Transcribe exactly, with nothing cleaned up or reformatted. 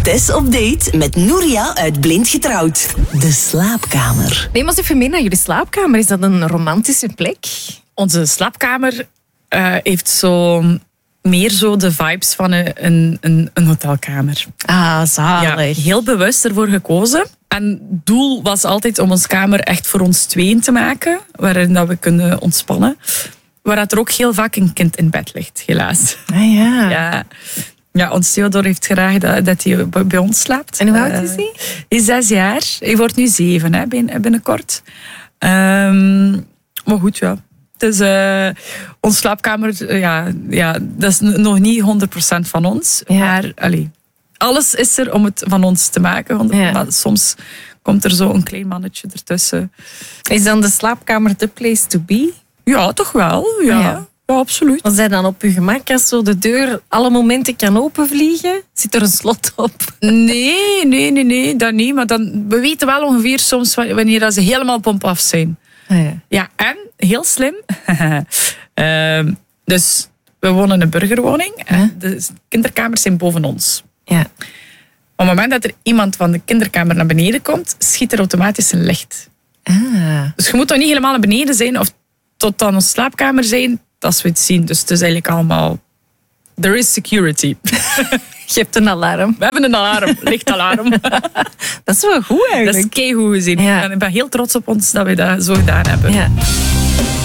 Tess op date met Nouria uit Blind Getrouwd. De slaapkamer. Neem ons even mee naar jullie slaapkamer. Is dat een romantische plek? Onze slaapkamer uh, heeft zo meer zo de vibes van een, een, een hotelkamer. Ah, zalig. Ja, heel bewust ervoor gekozen. En het doel was altijd om onze kamer echt voor ons tweeën te maken, waarin dat we kunnen ontspannen. Waar er ook heel vaak een kind in bed ligt, helaas. Ah ja. Ja, ja ons Theodor heeft graag dat, dat hij bij ons slaapt. En hoe oud is hij? Uh, hij is zes jaar. Hij wordt nu zeven, hè, binnenkort. Um, maar goed, ja. Dus uh, onze slaapkamer, uh, ja, ja, dat is n- nog niet honderd procent van ons. Ja. Maar allee, alles is er om het van ons te maken. Ja. Maar soms komt er zo een klein mannetje ertussen. Is dan de slaapkamer the place to be? Ja, toch wel. Ja, Ja. ja absoluut. Was hij dan op je gemak als zo de deur alle momenten kan openvliegen? Zit er een slot op? Nee, nee, nee, nee, dat niet. Maar dan, we weten wel ongeveer soms wanneer dat ze helemaal pomp af zijn. Ah ja. Ja, en heel slim. uh, dus we wonen in een burgerwoning. En Huh? de kinderkamers zijn boven ons. Ja. Op het moment dat er iemand van de kinderkamer naar beneden komt, schiet er automatisch een licht. Ah. Dus je moet toch niet helemaal naar beneden zijn of tot aan onze slaapkamer zijn, als we het zien. Dus het is eigenlijk allemaal... There is security. Je hebt een alarm. We hebben een alarm, lichtalarm. Dat is wel goed Dat is eigenlijk. keigoed gezien. Ja. En ik ben heel trots op ons dat we dat zo gedaan hebben. Ja.